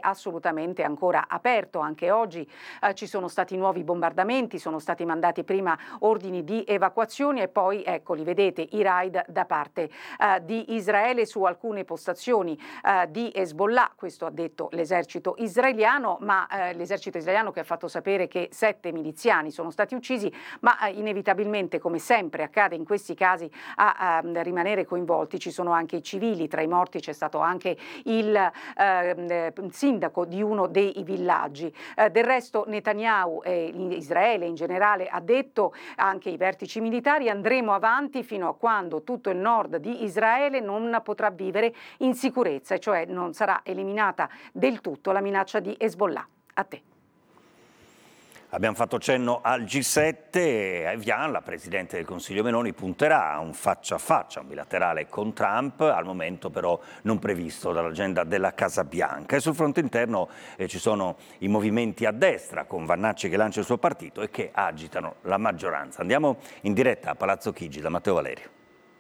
assolutamente ancora aperto. Anche oggi ci sono stati nuovi bombardamenti, sono stati mandati prima ordini di evacuazione e poi, eccoli, vedete i raid da parte di Israele su alcune postazioni di Hezbollah. Questo ha detto l'esercito israeliano, ma l'esercito israeliano che ha fatto sapere che 7 miliziani sono stati uccisi, ma inevitabilmente, come sempre accade in questi casi, a rimanere coinvolti ci sono anche i civili. Tra i morti c'è stato anche il sindaco di uno dei villaggi. Del resto Netanyahu e Israele in generale ha detto, anche i vertici militari, andremo avanti fino a quando tutto il nord di Israele non potrà vivere in sicurezza, e cioè non sarà eliminata del tutto la minaccia di Hezbollah. A te. Abbiamo fatto cenno al G7 e a Evian, la Presidente del Consiglio Meloni punterà a un faccia a faccia, un bilaterale con Trump, al momento però non previsto dall'agenda della Casa Bianca. E sul fronte interno ci sono i movimenti a destra, con Vannacci che lancia il suo partito e che agitano la maggioranza. Andiamo in diretta a Palazzo Chigi da Matteo Valerio.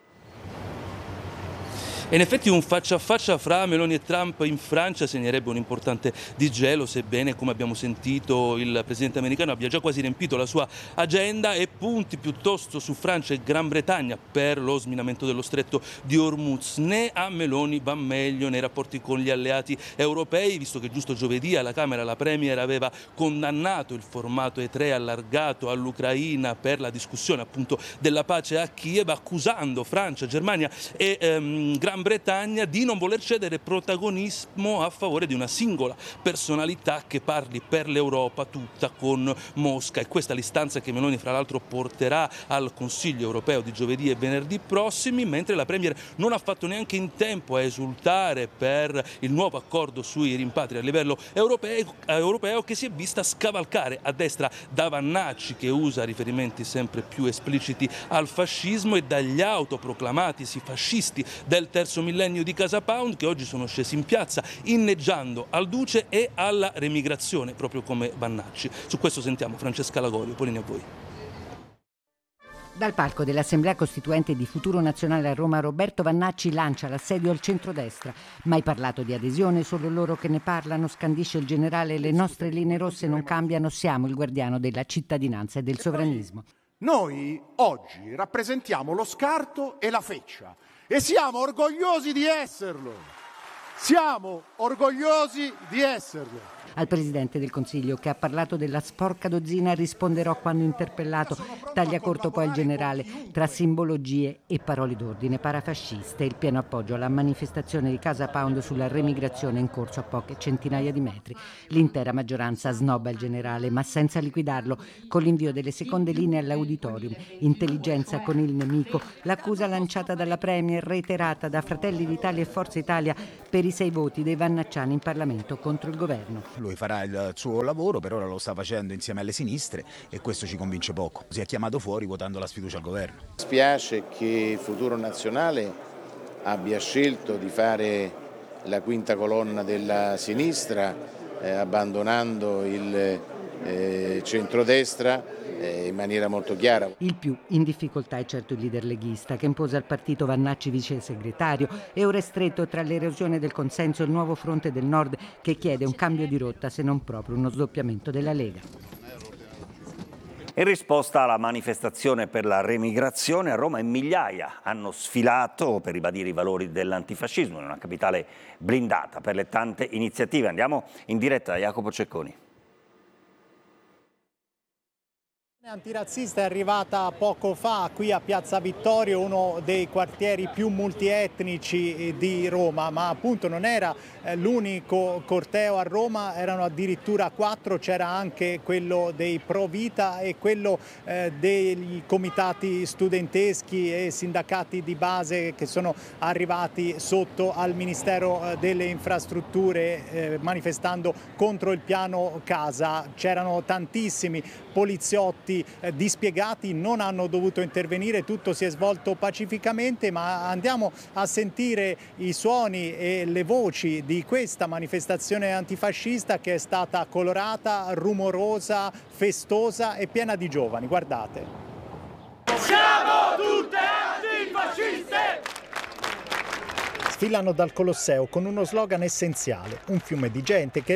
E in effetti un faccia a faccia fra Meloni e Trump in Francia segnerebbe un importante disgelo, sebbene, come abbiamo sentito, il presidente americano abbia già quasi riempito la sua agenda e punti piuttosto su Francia e Gran Bretagna per lo sminamento dello stretto di Hormuz. Né a Meloni va meglio nei rapporti con gli alleati europei, visto che giusto giovedì alla Camera la Premier aveva condannato il formato E3 allargato all'Ucraina per la discussione appunto della pace a Kiev, accusando Francia, Germania e Gran Bretagna di non voler cedere protagonismo a favore di una singola personalità che parli per l'Europa tutta con Mosca. E questa è l'istanza che Meloni fra l'altro porterà al Consiglio europeo di giovedì e venerdì prossimi, mentre la Premier non ha fatto neanche in tempo a esultare per il nuovo accordo sui rimpatri a livello europeo che si è vista scavalcare a destra da Vannacci, che usa riferimenti sempre più espliciti al fascismo, e dagli autoproclamatisi fascisti del terzo millennio di Casa Pound, che oggi sono scesi in piazza inneggiando al duce e alla remigrazione, proprio come Vannacci. Su questo sentiamo Francesca Lagorio, poi linea a voi. Dal palco dell'Assemblea Costituente di Futuro Nazionale a Roma, Roberto Vannacci lancia l'assedio al centrodestra. Mai parlato di adesione, solo loro che ne parlano, scandisce il generale. Le nostre linee rosse non cambiano, siamo il guardiano della cittadinanza e del sovranismo. Noi oggi rappresentiamo lo scarto e la feccia e siamo orgogliosi di esserlo. Siamo orgogliosi di esserlo. Al Presidente del Consiglio, che ha parlato della sporca dozzina, risponderò quando interpellato. Taglia corto poi il generale, tra simbologie e parole d'ordine parafasciste. Il pieno appoggio alla manifestazione di Casa Pound sulla remigrazione in corso a poche centinaia di metri. L'intera maggioranza snobba il generale, ma senza liquidarlo, con l'invio delle seconde linee all'auditorium. Intelligenza con il nemico, l'accusa lanciata dalla Premier, reiterata da Fratelli d'Italia e Forza Italia per i 6 voti dei vannacciani in Parlamento contro il governo. Lui farà il suo lavoro, per ora lo sta facendo insieme alle sinistre e questo ci convince poco. Si è chiamato fuori votando la sfiducia al governo. Spiace che Futuro Nazionale abbia scelto di fare la quinta colonna della sinistra, abbandonando il centrodestra in maniera molto chiara. Il più in difficoltà è certo il leader leghista, che impose al partito Vannacci vice segretario, e ora è stretto tra l'erosione del consenso e il nuovo fronte del Nord, che chiede un cambio di rotta, se non proprio uno sdoppiamento della Lega. In risposta alla manifestazione per la remigrazione, a Roma migliaia hanno sfilato per ribadire i valori dell'antifascismo in una capitale blindata per le tante iniziative. Andiamo in diretta da Jacopo Cecconi. Antirazzista è arrivata poco fa qui a Piazza Vittorio, uno dei quartieri più multietnici di Roma, ma appunto non era l'unico corteo a Roma, erano addirittura 4, c'era anche quello dei Pro Vita e quello dei comitati studenteschi e sindacati di base che sono arrivati sotto al Ministero delle Infrastrutture manifestando contro il piano casa. C'erano tantissimi poliziotti dispiegati, non hanno dovuto intervenire, tutto si è svolto pacificamente, ma andiamo a sentire i suoni e le voci di questa manifestazione antifascista che è stata colorata, rumorosa, festosa e piena di giovani. Guardate. Siamo tutte antifasciste! Sfilano dal Colosseo con uno slogan essenziale, un fiume di gente che